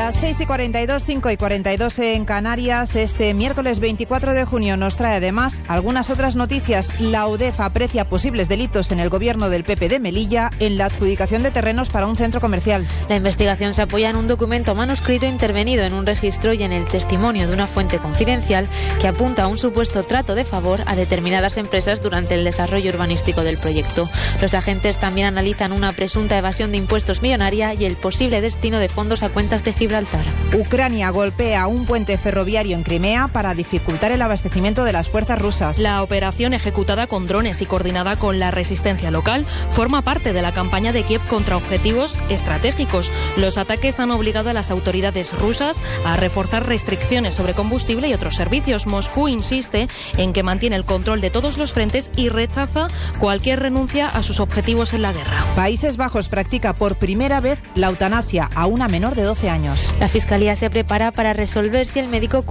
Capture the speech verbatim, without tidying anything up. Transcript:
Las seis y cuarenta y dos, cinco y cuarenta y dos en Canarias. Este miércoles veinticuatro de junio nos trae además algunas otras noticias. La UDEF aprecia posibles delitos en el gobierno del P P de Melilla en la adjudicación de terrenos para un centro comercial. La investigación se apoya en un documento manuscrito intervenido en un registro y en el testimonio de una fuente confidencial que apunta a un supuesto trato de favor a determinadas empresas durante el desarrollo urbanístico del proyecto. Los agentes también analizan una presunta evasión de impuestos millonaria y el posible destino de fondos a cuentas de Gibraltar. Ucrania golpea un puente ferroviario en Crimea para dificultar el abastecimiento de las fuerzas rusas. La operación, ejecutada con drones y coordinada con la resistencia local, forma parte de la campaña de Kiev contra objetivos estratégicos. Los ataques han obligado a las autoridades rusas a reforzar restricciones sobre combustible y otros servicios. Moscú insiste en que mantiene el control de todos los frentes y rechaza cualquier renuncia a sus objetivos en la guerra. Países Bajos practica por primera vez la eutanasia a una menor de doce años. La Fiscalía se prepara para resolver si el médico